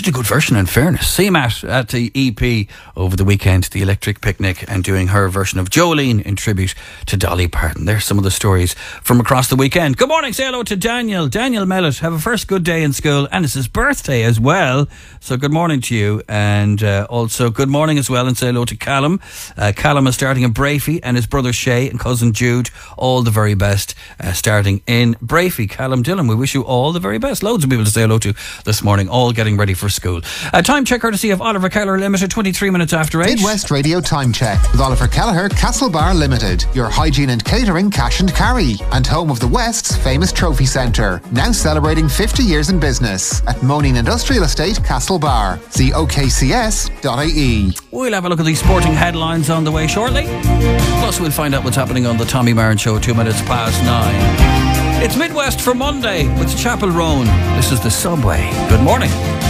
Such a good version, in fairness. See Matt at the EP over the weekend, the Electric Picnic, and doing her version of Jolene in tribute to Dolly Parton. There's some of the stories from across the weekend. Good morning, say hello to Daniel. Daniel Mellett, have a first good day in school, and it's his birthday as well. So good morning to you, and also good morning as well, and say hello to Callum. Callum is starting in Brafey, and his brother Shay and cousin Jude, all the very best, starting in Brafey. Callum Dillon, we wish you all the very best. Loads of people to say hello to this morning, all getting ready for school. Time check courtesy of Oliver Kelleher Limited, 23 minutes after 8. Midwest Radio Time Check with Oliver Kelleher, Castlebar Limited, your hygiene and catering cash and carry, and home of the West's famous trophy centre, now celebrating 50 years in business at Moaning Industrial Estate, Castlebar. See okcs.ie. We'll have a look at these sporting headlines on the way shortly. Plus we'll find out what's happening on the Tommy Martin Show 2 minutes past 9. It's Midwest for Monday with Chapel Roan. This is the Subway. Good morning.